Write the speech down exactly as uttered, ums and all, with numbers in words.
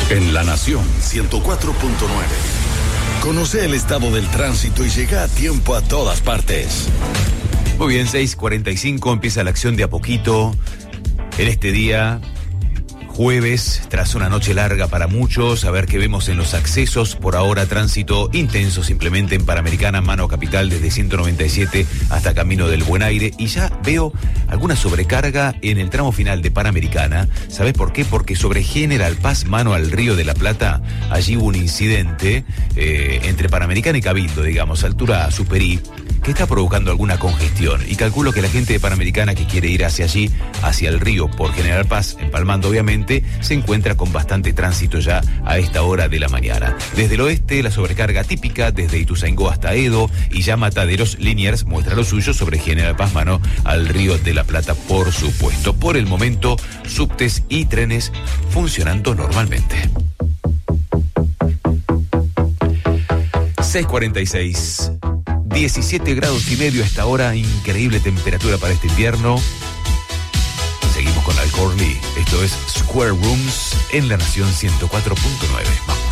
En La Nación ciento cuatro punto nueve. Conoce el estado del tránsito y llega a tiempo a todas partes. Muy bien, seis cuarenta y cinco, empieza la acción de a poquito. En este día, jueves, tras una noche larga para muchos, a ver qué vemos en los accesos. Por ahora, tránsito intenso simplemente en Panamericana, Mano Capital, desde ciento noventa y siete hasta Camino del Buen Aire. Y ya veo alguna sobrecarga en el tramo final de Panamericana. ¿Sabes por qué? Porque sobre General Paz, mano al Río de la Plata, allí hubo un incidente eh, entre Panamericana y Cabildo, digamos, altura Superí, que está provocando alguna congestión. Y calculo que la gente de Panamericana que quiere ir hacia allí, hacia el río por General Paz, empalmando obviamente, se encuentra con bastante tránsito ya a esta hora de la mañana. Desde el oeste, la sobrecarga típica, desde Ituzaingó hasta Edo, y ya Mataderos Liniers muestra lo suyo sobre General Paz, mano al Río de la Plata, por supuesto. Por el momento, subtes y trenes funcionando normalmente. seis cuarenta y seis. diecisiete grados y medio a esta hora, increíble temperatura para este invierno. Seguimos con Alcorley, esto es Square Rooms en La Nación ciento cuatro punto nueve. Vamos.